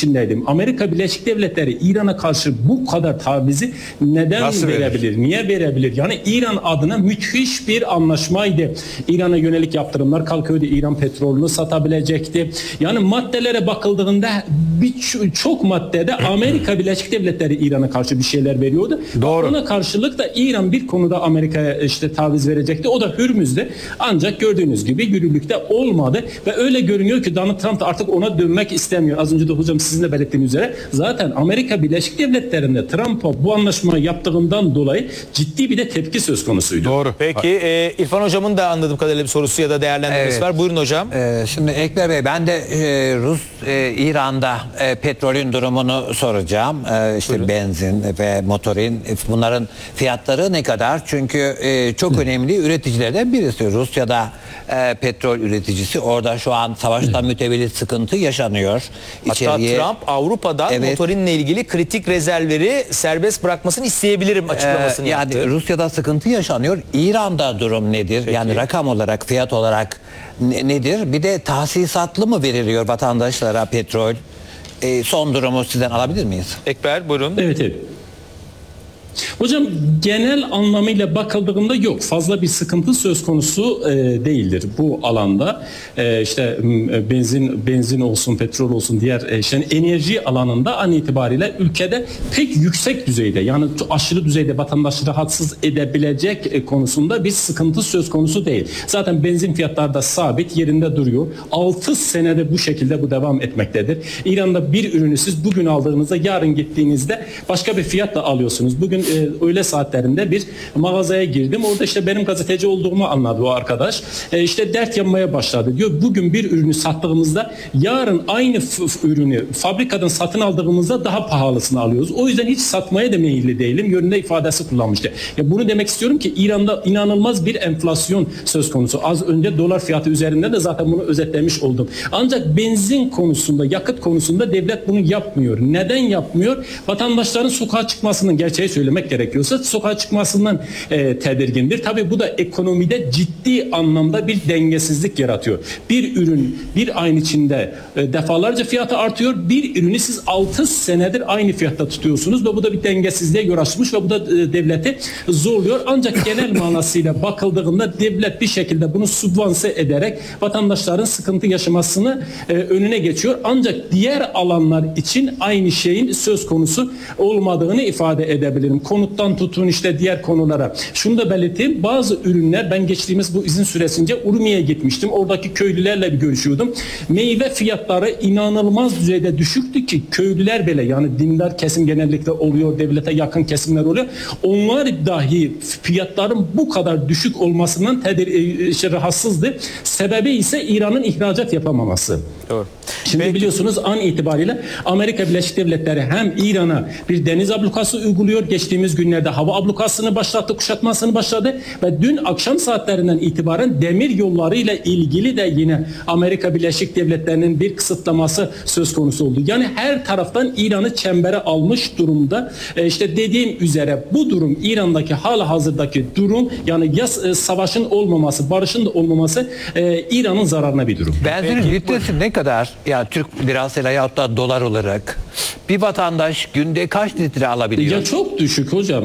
içindeydim. Amerika Birleşik Devletleri İran'a karşı bu kadar tavizi neden Nasıl verebilir? Niye verebilir? Yani İran adına müthiş bir anlaşmaydı. İran'a yönelik yaptırımlar kalkıyordu. İran petrolünü satabilecekti. Yani maddelere bakıldığında birçok maddede Amerika Birleşik Devletleri İran'a karşı bir şeyler veriyordu. Doğru. Ona karşılık da İran bir konuda Amerika'ya işte taviz verecekti. O da Hürmüz'de. Ancak gördüğünüz gibi yürürlükte olmadı ve öyle görünüyor ki Donald Trump da artık ona dönmek istemiyor. Az önce de hocam sizin de belirttiğiniz üzere zaten Amerika Birleşik Devletleri'nde Trump'a bu anlaşmayı yaptığından dolayı ciddi bir de tepki söz konusuydu. Doğru. Peki İrfan hocamın da anladığım kadarıyla bir sorusu ya da değerlendirmesi Evet. var. Buyurun hocam. Şimdi Ekber Bey, ben de İran'da petrolün durumunu soracağım. İşte Buyurun. benzin ve motorin, bunların fiyatları ne kadar? Çünkü çok önemli üreticilerden birisi. Rusya'da petrol üreticisi. Orada şu an savaştan mütevellit sıkıntı yaşanıyor. Hatta Trump Avrupa'dan Evet. motorinle ilgili kritik rezervleri serbest bırakmasını isteyebilirim açıklamasını yani yaptı. Rusya'da sıkıntı yaşanıyor. İran'da durum nedir? Peki. Yani rakam olarak, fiyat olarak nedir? Bir de tahsisatlı mı veriliyor vatandaşlara petrol? Son durumu sizden alabilir miyiz? Ekber buyurun. Evet. Hocam genel anlamıyla bakıldığında yok. Fazla bir sıkıntı söz konusu değildir bu alanda. İşte benzin olsun, petrol olsun, diğer işte enerji alanında an itibariyle ülkede pek yüksek düzeyde, yani aşırı düzeyde vatandaşı rahatsız edebilecek konusunda bir sıkıntı söz konusu değil. Zaten benzin fiyatları da sabit yerinde duruyor. 6 senede bu şekilde bu devam etmektedir. İran'da bir ürünü siz bugün aldığınızda yarın gittiğinizde başka bir fiyatla alıyorsunuz. Bugün öğle saatlerinde bir mağazaya girdim. Orada işte benim gazeteci olduğumu anladı o arkadaş. İşte dert yanmaya başladı. Diyor bugün bir ürünü sattığımızda yarın aynı ürünü fabrikadan satın aldığımızda daha pahalısını alıyoruz. O yüzden hiç satmaya da meyilli değilim yönünde ifadesi kullanmıştı. Ya bunu demek istiyorum ki İran'da inanılmaz bir enflasyon söz konusu. Az önce dolar fiyatı üzerinde de zaten bunu özetlemiş oldum. Ancak benzin konusunda, yakıt konusunda devlet bunu yapmıyor. Neden yapmıyor? Vatandaşların sokağa çıkmasının, gerçeği söylemek gerekiyorsa, sokağa çıkmasından tedirgindir. Tabii bu da ekonomide ciddi anlamda bir dengesizlik yaratıyor. Bir ürün bir ayın içinde defalarca fiyatı artıyor. Bir ürünü siz 6 senedir aynı fiyatta tutuyorsunuz ve bu da bir dengesizliğe yol açmış ve bu da devleti zorluyor. Ancak genel manasıyla bakıldığında devlet bir şekilde bunu sübvanse ederek vatandaşların sıkıntı yaşamasını önüne geçiyor. Ancak diğer alanlar için aynı şeyin söz konusu olmadığını ifade edebilirim. Konuttan tutun işte diğer konulara. Şunu da belirteyim. Bazı ürünler, ben geçtiğimiz bu izin süresince Urmiye'ye gitmiştim. Oradaki köylülerle bir görüşüyordum. Meyve fiyatları inanılmaz düzeyde düşüktü ki köylüler bile, yani dindar kesim genellikle oluyor, devlete yakın kesimler oluyor. Onlar dahi fiyatların bu kadar düşük olmasından rahatsızdı. Sebebi ise İran'ın ihracat yapamaması. Doğru. Şimdi Peki. biliyorsunuz an itibariyle Amerika Birleşik Devletleri hem İran'a bir deniz ablukası uyguluyor. Geçtiğimiz günlerde hava ablukasını başlattı, kuşatmasını başladı ve dün akşam saatlerinden itibaren demir yolları ile ilgili de yine Amerika Birleşik Devletleri'nin bir kısıtlaması söz konusu oldu. Yani her taraftan İran'ı çembere almış durumda. İşte dediğim üzere bu durum, İran'daki halihazırdaki durum, yani ya savaşın olmaması, barışın da olmaması İran'ın zararına bir durum. Benzinin litresi ne kadar? Yani Türk lirasıyla yahut da dolar olarak bir vatandaş günde kaç litre alabiliyor? Ya çok düşük hocam.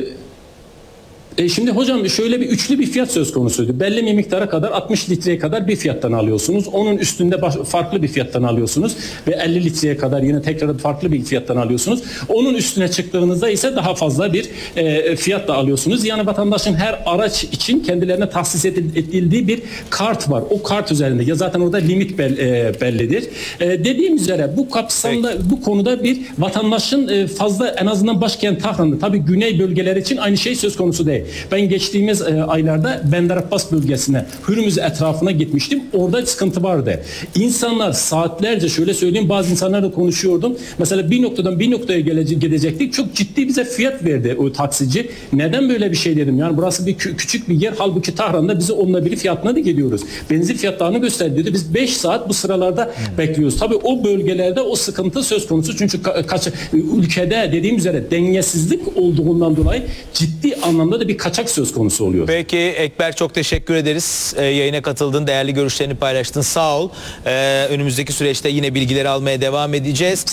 Şimdi hocam şöyle bir üçlü bir fiyat söz konusuydu. Belli bir miktara kadar 60 litreye kadar bir fiyattan alıyorsunuz. Onun üstünde farklı bir fiyattan alıyorsunuz. Ve 50 litreye kadar yine tekrar farklı bir fiyattan alıyorsunuz. Onun üstüne çıktığınızda ise daha fazla bir fiyatla alıyorsunuz. Yani vatandaşın her araç için kendilerine tahsis edildiği bir kart var. O kart üzerinde ya zaten orada limit bellidir. Dediğim üzere bu kapsamda, bu konuda bir vatandaşın fazla, en azından başkent Tahran'da, tabii güney bölgeler için aynı şey söz konusu değil. Ben geçtiğimiz aylarda Bandar Abbas bölgesine, Hürmüz etrafına gitmiştim. Orada sıkıntı vardı. İnsanlar saatlerce, şöyle söyleyeyim, bazı insanlarla konuşuyordum. Mesela bir noktadan bir noktaya gidecektik. Çok ciddi bize fiyat verdi o taksici. Neden böyle bir şey dedim? Yani burası bir küçük bir yer. Halbuki Tahran'da bizi onunla biri fiyatına da gidiyoruz. Benzin fiyatlarını gösterdi. Biz 5 saat bu sıralarda bekliyoruz. Tabii o bölgelerde o sıkıntı söz konusu. Çünkü ülkede dediğim üzere dengesizlik olduğundan dolayı ciddi anlamda da bir kaçak söz konusu oluyor. Peki Ekber, çok teşekkür ederiz. Yayına katıldın, değerli görüşlerini paylaştın. Sağ ol. Önümüzdeki süreçte yine bilgileri almaya devam edeceğiz.